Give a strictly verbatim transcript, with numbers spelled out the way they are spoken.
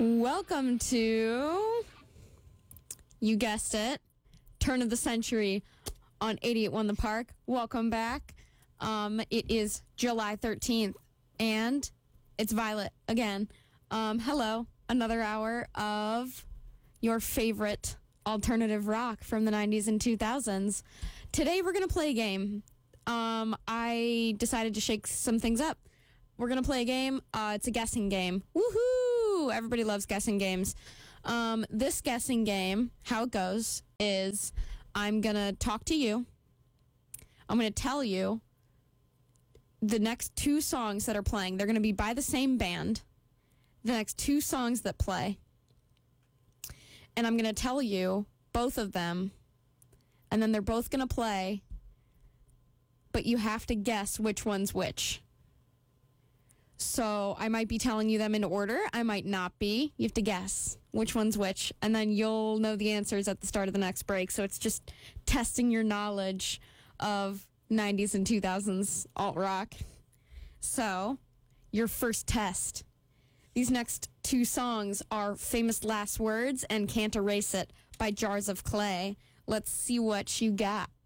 Welcome to, you guessed it, Turn of the Century on eighty-eight point one The Park. Welcome back. Um, it is July thirteenth, and it's Violet again. Um, hello, another hour of your favorite alternative rock from the nineties and two thousands. Today we're going to play a game. Um, I decided to shake some things up. We're going to play a game. Uh, it's a guessing game. Woohoo! Everybody loves guessing games. Um, this guessing game, how it goes, is I'm going to talk to you. I'm going to tell you the next two songs that are playing. They're going to be by the same band. The next two songs that play. And I'm going to tell you both of them. And then they're both going to play. But you have to guess which one's which. So I might be telling you them in order. I might not be. You have to guess which one's which. And then you'll know the answers at the start of the next break. So it's just testing your knowledge of nineties and two thousands alt rock. So your first test. These next two songs are Famous Last Words and Can't Erase It by Jars of Clay. Let's see what you got.